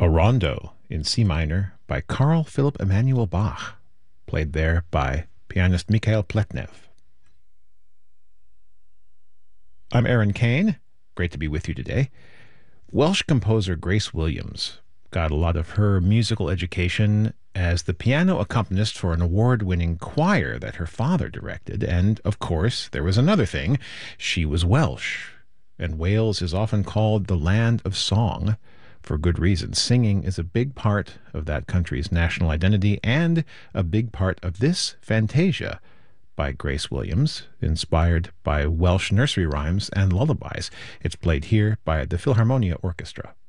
a rondo in C minor by Carl Philipp Emanuel Bach, played there by pianist Mikhail Pletnev. I'm Aaron Kane. Great to be with you today. Welsh composer Grace Williams got a lot of her musical education as the piano accompanist for an award-winning choir that her father directed. And, of course, there was another thing. She was Welsh, and Wales is often called the land of song for good reason. Singing is a big part of that country's national identity and a big part of this Fantasia by Grace Williams, inspired by Welsh nursery rhymes and lullabies. It's played here by the Philharmonia Orchestra.